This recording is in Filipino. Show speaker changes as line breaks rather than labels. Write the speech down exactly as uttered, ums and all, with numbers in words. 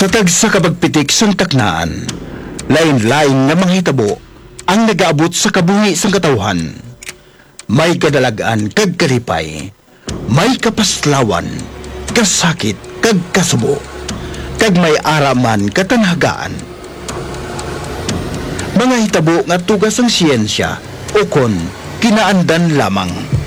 Sa tagsa kabagpitik sang taknaan, lain-lain nga mga hitabo ang nagaabot sa kabungi sang katawhan. May kadalagaan kag kalipay, may kapaslawan, kasakit kag kasubo, kag may araman katanhagaan. Mga hitabo nga tugas ang siyensya o kon kinaandan lamang.